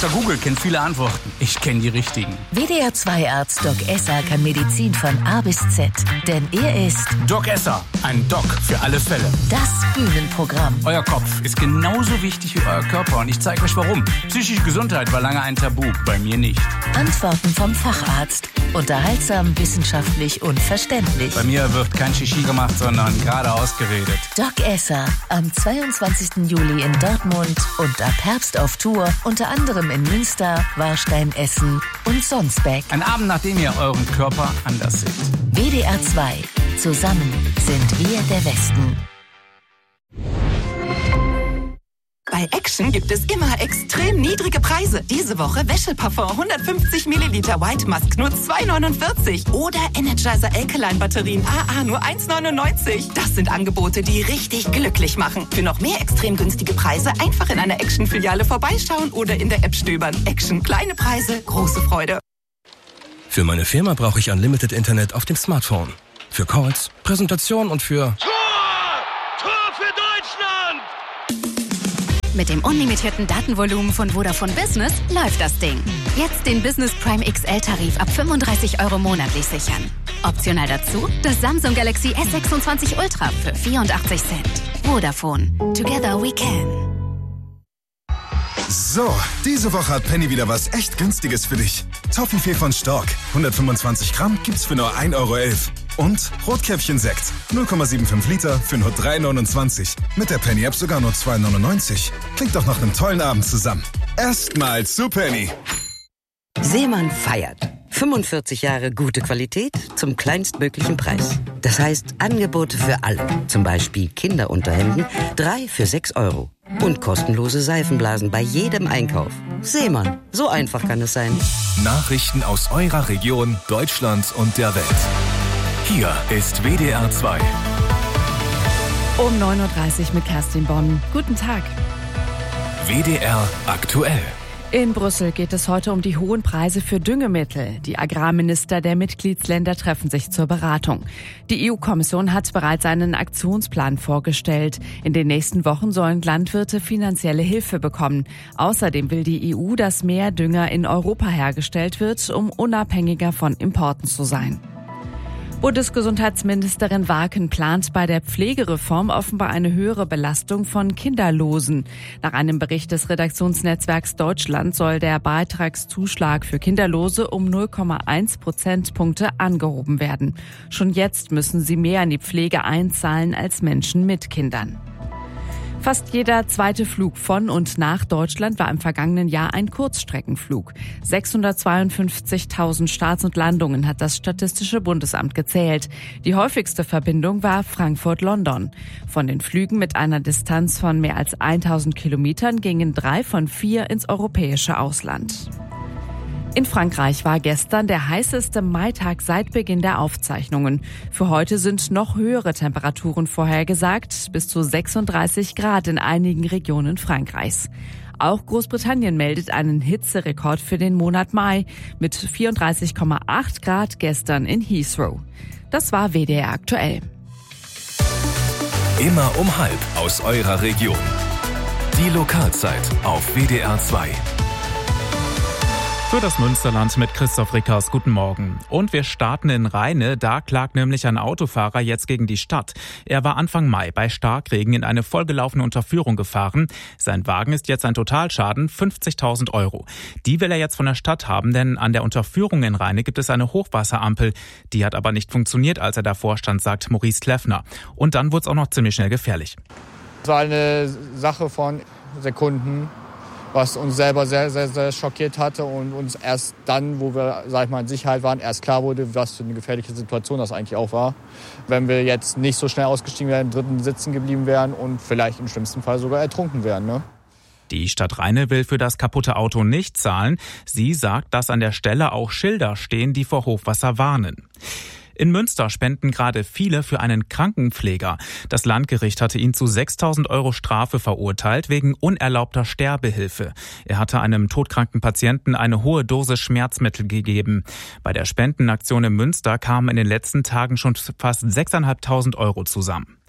Dr. Google kennt viele Antworten. Ich kenne die richtigen. WDR 2-Arzt Doc Esser kann Medizin von A bis Z. Denn er ist Doc Esser, ein Doc für alle Fälle. Das Bühnenprogramm. Euer Kopf ist genauso wichtig wie euer Körper und ich zeige euch warum. Psychische Gesundheit war lange ein Tabu, bei mir nicht. Antworten vom Facharzt. Unterhaltsam, wissenschaftlich und verständlich. Bei mir wird kein Shishi gemacht, sondern geradeaus geredet. Doc Esser, am 22. Juli in Dortmund und ab Herbst auf Tour, unter anderem in Münster, Warstein, Essen und Sonsbeck. Ein Abend, nachdem ihr euren Körper anders seht. WDR 2. Zusammen sind wir der Westen. Bei Action gibt es immer extrem niedrige Preise. Diese Woche Wäscheparfum 150 Milliliter White Musk nur 2,49. Oder Energizer Alkaline Batterien AA nur 1,99. Das sind Angebote, die richtig glücklich machen. Für noch mehr extrem günstige Preise einfach in einer Action-Filiale vorbeischauen oder in der App stöbern. Action, kleine Preise, große Freude. Für meine Firma brauche ich Unlimited Internet auf dem Smartphone. Für Calls, Präsentation und für... Tor für Deutschland! Mit dem unlimitierten Datenvolumen von Vodafone Business läuft das Ding. Jetzt den Business Prime XL-Tarif ab 35 € monatlich sichern. Optional dazu das Samsung Galaxy S26 Ultra für 84 Cent. Vodafone. Together we can. So, diese Woche hat Penny wieder was echt Günstiges für dich. Toffifee von Stork, 125 Gramm, gibt's für nur 1,11 € Und Rotkäppchen-Sekt, 0,75 Liter für nur 3,29 €. Mit der Penny-App sogar nur 2,99 €. Klingt doch nach einem tollen Abend zusammen. Erstmal zu Penny. Seemann feiert. 45 Jahre gute Qualität zum kleinstmöglichen Preis. Das heißt Angebote für alle. Zum Beispiel Kinderunterhemden, 3 für 6 €. Und kostenlose Seifenblasen bei jedem Einkauf. Seemann, so einfach kann es sein. Nachrichten aus eurer Region, Deutschland und der Welt. Hier ist WDR 2. Um 9:30 Uhr mit Kerstin Bonn. Guten Tag. WDR aktuell. In Brüssel geht es heute um die hohen Preise für Düngemittel. Die Agrarminister der Mitgliedsländer treffen sich zur Beratung. Die EU-Kommission hat bereits einen Aktionsplan vorgestellt. In den nächsten Wochen sollen Landwirte finanzielle Hilfe bekommen. Außerdem will die EU, dass mehr Dünger in Europa hergestellt wird, um unabhängiger von Importen zu sein. Bundesgesundheitsministerin Warken plant bei der Pflegereform offenbar eine höhere Belastung von Kinderlosen. Nach einem Bericht des Redaktionsnetzwerks Deutschland soll der Beitragszuschlag für Kinderlose um 0,1 Prozentpunkte angehoben werden. Schon jetzt müssen sie mehr in die Pflege einzahlen als Menschen mit Kindern. Fast jeder zweite Flug von und nach Deutschland war im vergangenen Jahr ein Kurzstreckenflug. 652.000 Starts und Landungen hat das Statistische Bundesamt gezählt. Die häufigste Verbindung war Frankfurt-London. Von den Flügen mit einer Distanz von mehr als 1000 Kilometern gingen 3 von 4 ins europäische Ausland. In Frankreich war gestern der heißeste Maitag seit Beginn der Aufzeichnungen. Für heute sind noch höhere Temperaturen vorhergesagt, bis zu 36 Grad in einigen Regionen Frankreichs. Auch Großbritannien meldet einen Hitzerekord für den Monat Mai mit 34,8 Grad gestern in Heathrow. Das war WDR aktuell. Immer um 12 aus eurer Region. Die Lokalzeit auf WDR 2. Für das Münsterland mit Christoph Rickers. Guten Morgen. Und wir starten in Rheine. Da klagt nämlich ein Autofahrer jetzt gegen die Stadt. Er war Anfang Mai bei Starkregen in eine vollgelaufene Unterführung gefahren. Sein Wagen ist jetzt ein Totalschaden, 50.000 €. Die will er jetzt von der Stadt haben, denn an der Unterführung in Rheine gibt es eine Hochwasserampel. Die hat aber nicht funktioniert, als er davor stand, sagt Maurice Kleffner. Und dann wurde es auch noch ziemlich schnell gefährlich. Es war eine Sache von Sekunden, was uns selber sehr, sehr, sehr schockiert hatte und uns erst dann, wo wir, sag ich mal, in Sicherheit waren, erst klar wurde, was für eine gefährliche Situation das eigentlich auch war. Wenn wir jetzt nicht so schnell ausgestiegen wären, im dritten sitzen geblieben wären und vielleicht im schlimmsten Fall sogar ertrunken wären, ne? Die Stadt Rheine will für das kaputte Auto nicht zahlen. Sie sagt, dass an der Stelle auch Schilder stehen, die vor Hochwasser warnen. In Münster spenden gerade viele für einen Krankenpfleger. Das Landgericht hatte ihn zu 6.000 € Strafe verurteilt wegen unerlaubter Sterbehilfe. Er hatte einem todkranken Patienten eine hohe Dosis Schmerzmittel gegeben. Bei der Spendenaktion in Münster kamen in den letzten Tagen schon fast 6.500 € zusammen.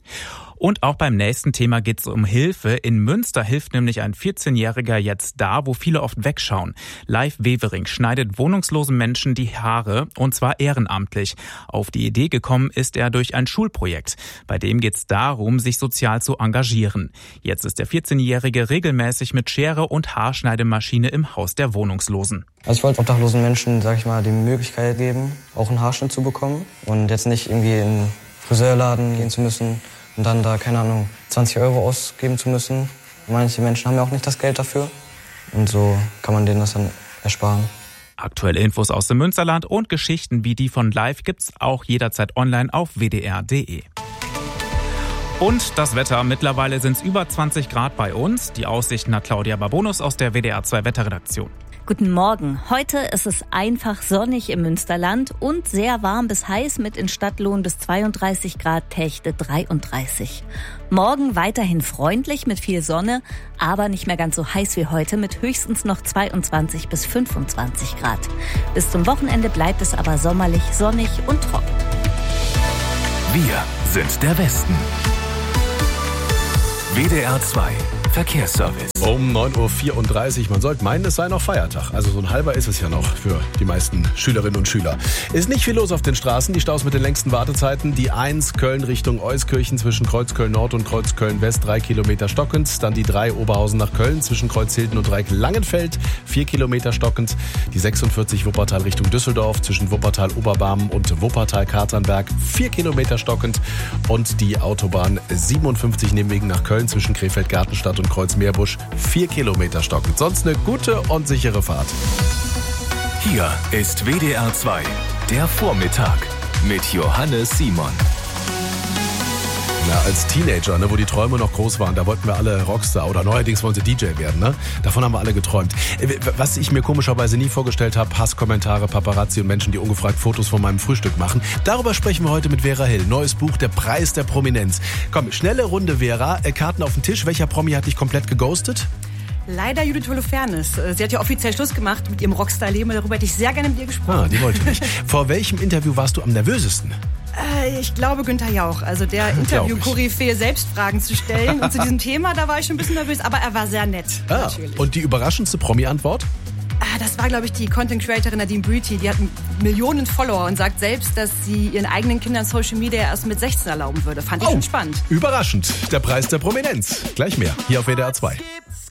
Und auch beim nächsten Thema geht es um Hilfe. In Münster hilft nämlich ein 14-Jähriger jetzt da, wo viele oft wegschauen. Leif Wevering schneidet wohnungslosen Menschen die Haare, und zwar ehrenamtlich. Auf die Idee gekommen ist er durch ein Schulprojekt. Bei dem geht es darum, sich sozial zu engagieren. Jetzt ist der 14-Jährige regelmäßig mit Schere und Haarschneidemaschine im Haus der Wohnungslosen. Also ich wollte obdachlosen Menschen, sag ich mal, die Möglichkeit geben, auch einen Haarschnitt zu bekommen und jetzt nicht irgendwie in einen Friseurladen gehen zu müssen und dann da, keine Ahnung, 20 Euro ausgeben zu müssen. Manche Menschen haben ja auch nicht das Geld dafür und so kann man denen das dann ersparen. Aktuelle Infos aus dem Münsterland und Geschichten wie die von Live gibt's auch jederzeit online auf wdr.de. Und das Wetter. Mittlerweile sind es über 20 Grad bei uns. Die Aussichten hat Claudia Babonus aus der WDR 2 Wetterredaktion. Guten Morgen. Heute ist es einfach sonnig im Münsterland und sehr warm bis heiß mit in Stadtlohn bis 32 Grad, Techte 33. Morgen weiterhin freundlich mit viel Sonne, aber nicht mehr ganz so heiß wie heute mit höchstens noch 22 bis 25 Grad. Bis zum Wochenende bleibt es aber sommerlich, sonnig und trocken. Wir sind der Westen. WDR 2 Verkehrsservice. Um 9.34 Uhr. Man sollte meinen, es sei noch Feiertag. Also so ein halber ist es ja noch für die meisten Schülerinnen und Schüler. Ist nicht viel los auf den Straßen. Die Staus mit den längsten Wartezeiten. Die 1 Köln Richtung Euskirchen zwischen Kreuzköln Nord und Kreuzköln West 3 Kilometer stockend. Dann die 3 Oberhausen nach Köln zwischen Kreuzhilden und Dreieck-Langenfeld 4 Kilometer stockend. Die 46 Wuppertal Richtung Düsseldorf zwischen Wuppertal Oberbarmen und Wuppertal Katernberg 4 Kilometer stockend. Und die Autobahn 57 Nehmwegen nach Köln zwischen Krefeld Gartenstadt und Kreuzmeerbusch 4 Kilometer stockend. Sonst eine gute und sichere Fahrt. Hier ist WDR 2, der Vormittag mit Johannes Simon. Ja, als Teenager, wo die Träume noch groß waren, da wollten wir alle Rockstar oder neuerdings wollen sie DJ werden. Ne? Davon haben wir alle geträumt. Was ich mir komischerweise nie vorgestellt habe, Hasskommentare, Paparazzi und Menschen, die ungefragt Fotos von meinem Frühstück machen. Darüber sprechen wir heute mit Vera Hill. Neues Buch, Der Preis der Prominenz. Komm, schnelle Runde, Vera. Karten auf den Tisch. Welcher Promi hat dich komplett geghostet? Leider Judith Holofernes. Sie hat ja offiziell Schluss gemacht mit ihrem Rockstar-Leben. Darüber hätte ich sehr gerne mit ihr gesprochen. Die wollte nicht. Vor welchem Interview warst du am nervösesten? Ich glaube Günther Jauch. Also der Interview-Koryphäe, selbst Fragen zu stellen. Und zu diesem Thema, da war ich schon ein bisschen nervös. Aber er war sehr nett, natürlich. Und die überraschendste Promi-Antwort? Das war, glaube ich, die Content-Creatorin Nadine Brüti. Die hat Millionen Follower und sagt selbst, dass sie ihren eigenen Kindern Social Media erst mit 16 erlauben würde. Fand ich schon spannend. Überraschend. Der Preis der Prominenz. Gleich mehr. Hier auf WDR 2.